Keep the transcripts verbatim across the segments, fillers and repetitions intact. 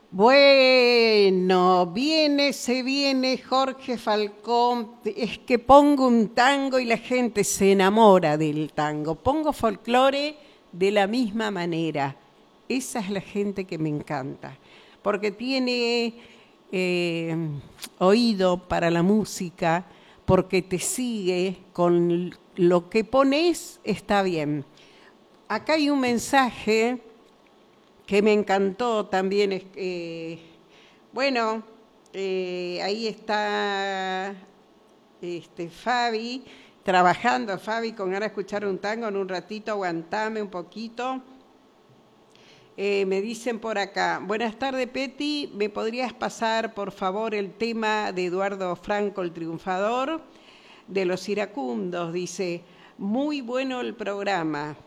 Bueno, viene, se viene Jorge Falcón, es que pongo un tango y la gente se enamora del tango. Pongo folclore de la misma manera. Esa es la gente que me encanta, porque tiene eh, oído para la música, porque te sigue con lo que pones, está bien. Acá hay un mensaje que me encantó también. Eh, bueno, eh, ahí está este, Fabi, trabajando, Fabi, con ganas de escuchar un tango en un ratito, aguantame un poquito. Eh, me dicen por acá, buenas tardes, Peti, ¿me podrías pasar, por favor, el tema de Eduardo Franco, el triunfador de los iracundos? Dice, muy bueno el programa.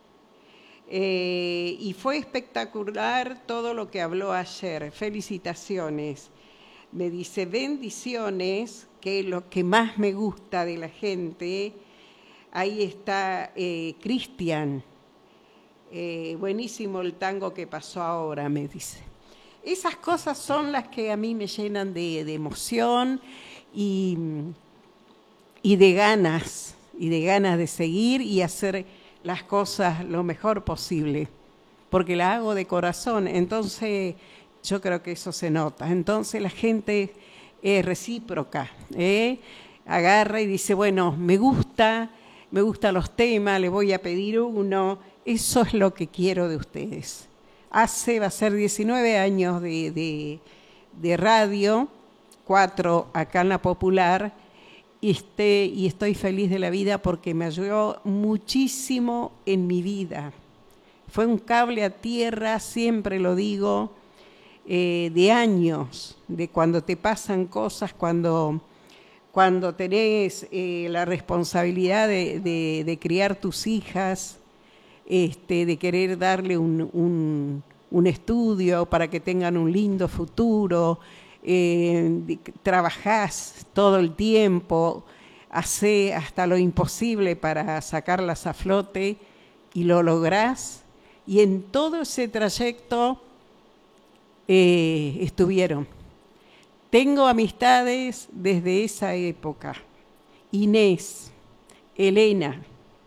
Eh, y fue espectacular todo lo que habló ayer. Felicitaciones. Me dice, bendiciones, que es lo que más me gusta de la gente. Ahí está eh, Cristian. Eh, buenísimo el tango que pasó ahora, me dice. Esas cosas son las que a mí me llenan de, de emoción y, y de ganas, y de ganas de seguir y hacer las cosas lo mejor posible, porque la hago de corazón, entonces yo creo que eso se nota. Entonces la gente es recíproca, ¿eh? Agarra y dice, bueno, me gusta, me gustan los temas, le voy a pedir uno, eso es lo que quiero de ustedes. Hace, va a ser diecinueve años de, de, de radio, cuatro acá en La Popular, Y, este, y estoy feliz de la vida porque me ayudó muchísimo en mi vida. Fue un cable a tierra, siempre lo digo, eh, de años, de cuando te pasan cosas, cuando, cuando tenés eh, la responsabilidad de, de, de criar tus hijas, este, de querer darle un, un, un estudio para que tengan un lindo futuro. Eh, trabajás todo el tiempo, hacés hasta lo imposible para sacarlas a flote y lo lográs, y en todo ese trayecto eh, estuvieron. Tengo amistades desde esa época, Inés, Elena,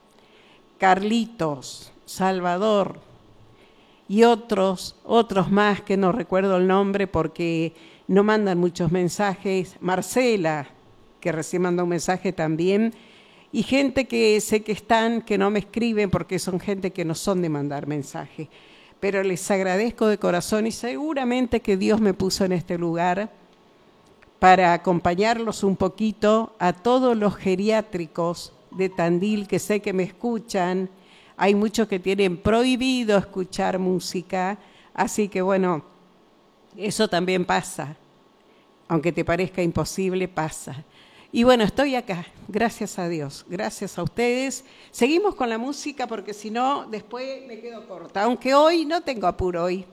Carlitos, Salvador y otros, otros más que no recuerdo el nombre porque no mandan muchos mensajes, Marcela, que recién mandó un mensaje también, y gente que sé que están, que no me escriben porque son gente que no son de mandar mensajes, pero les agradezco de corazón y seguramente que Dios me puso en este lugar para acompañarlos un poquito a todos los geriátricos de Tandil que sé que me escuchan. Hay muchos que tienen prohibido escuchar música, así que bueno, eso también pasa, aunque te parezca imposible, pasa. Y bueno, estoy acá, gracias a Dios, gracias a ustedes. Seguimos con la música porque si no, después me quedo corta, aunque hoy no tengo apuro hoy.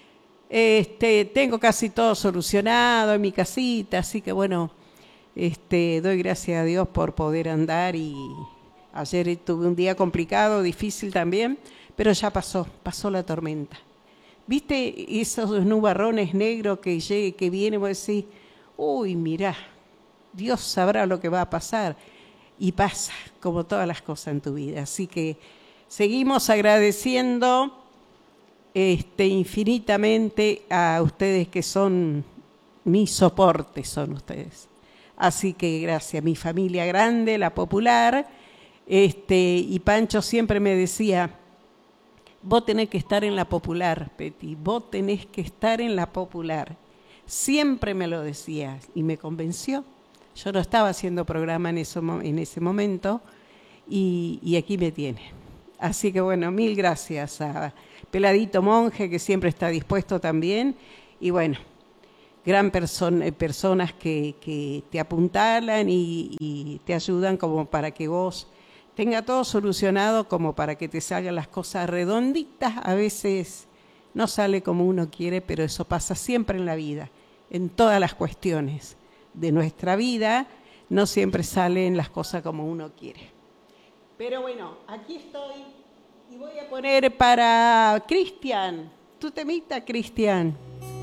Este, tengo casi todo solucionado en mi casita, así que bueno, este, doy gracias a Dios por poder andar y ayer tuve un día complicado, difícil también, pero ya pasó, pasó la tormenta. ¿Viste esos nubarrones negros que llegue, que vienen? Vos decís, uy, mirá, Dios sabrá lo que va a pasar. Y pasa, como todas las cosas en tu vida. Así que seguimos agradeciendo este, infinitamente a ustedes que son mis soportes, son ustedes. Así que gracias, mi familia grande, La Popular. Este, y Pancho siempre me decía, vos tenés que estar en La Popular, Peti, vos tenés que estar en La Popular. Siempre me lo decía y me convenció. Yo no estaba haciendo programa en, eso, en ese momento y, y aquí me tiene. Así que bueno, mil gracias a Peladito Monje, que siempre está dispuesto también. Y bueno, gran persona, personas que, que te apuntalan y, y te ayudan como para que vos tenga todo solucionado, como para que te salgan las cosas redonditas. A veces no sale como uno quiere, pero eso pasa siempre en la vida, en todas las cuestiones de nuestra vida, no siempre salen las cosas como uno quiere. Pero bueno, aquí estoy y voy a poner para Cristian, tu temita, Cristian.